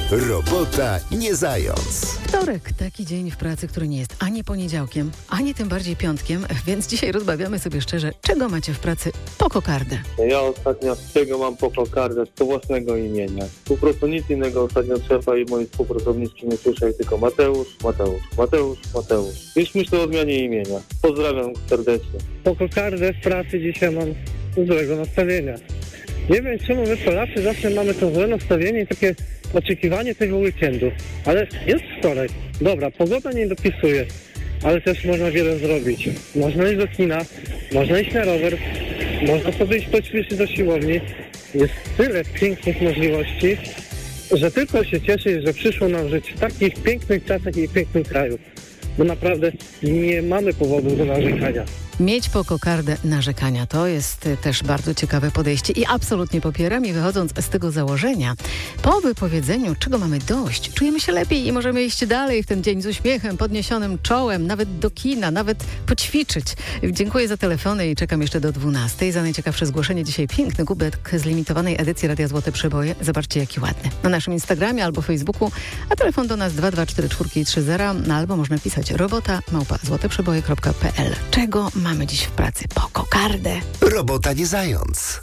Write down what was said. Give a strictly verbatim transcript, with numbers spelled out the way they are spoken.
Robota nie zając. Wtorek, taki dzień w pracy, który nie jest ani poniedziałkiem, ani tym bardziej piątkiem, więc dzisiaj rozmawiamy sobie szczerze, czego macie w pracy po kokardę. Ja ostatnio z czego mam po kokardę, z własnego imienia. Po prostu nic innego ostatnio od szefa i mojej współpracowniczki nie słyszę, jak tylko Mateusz, Mateusz, Mateusz, Mateusz. Już myślę o zmianie imienia. Pozdrawiam serdecznie. Po kokardę w pracy dzisiaj mam złego nastawienia. Nie wiem, czemu my Polacy zawsze mamy to złe nastawienie i takie oczekiwanie tego weekendu. Ale jest wtorek. Dobra, pogoda nie dopisuje, ale też można wiele zrobić. Można iść do kina, można iść na rower, można sobie iść poćwiczyć do siłowni. Jest tyle pięknych możliwości, że tylko się cieszę, że przyszło nam żyć w takich pięknych czasach i pięknym kraju. Bo naprawdę nie mamy powodu do narzekania. Mieć po kokardę narzekania to jest też bardzo ciekawe podejście i absolutnie popieram i wychodząc z tego założenia, po wypowiedzeniu, czego mamy dość, czujemy się lepiej i możemy iść dalej w ten dzień z uśmiechem, podniesionym czołem, nawet do kina, nawet poćwiczyć. Dziękuję za telefony i czekam jeszcze do dwunastej. Za najciekawsze zgłoszenie dzisiaj piękny kubek z limitowanej edycji Radia Złote Przeboje. Zobaczcie, jaki ładny. Na naszym Instagramie albo Facebooku, a telefon do nas dwa dwa cztery cztery trzy zero, albo można pisać robota małpa złoteprzeboje kropka p l. Czego mamy dziś w pracy po kokardę? Robota nie zając.